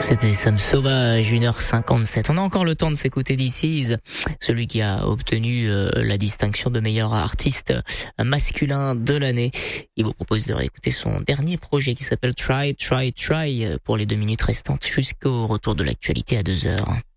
C'était Sam Sauvage, 1h57. On a encore le temps de s'écouter This Is, celui qui a obtenu la distinction de meilleur artiste masculin de l'année. Il vous propose de réécouter son dernier projet qui s'appelle Try pour les 2 minutes restantes jusqu'au retour de l'actualité à 2h.